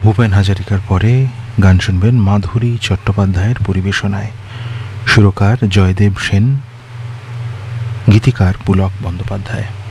ভূপেন হাজারিকার পরে গান শুনবেন মাধুরী চট্টোপাধ্যায়ের পরিবেশনায়। সুরকার জয়দেব সেন, গীতিকার পুলক বন্দ্যোপাধ্যায়।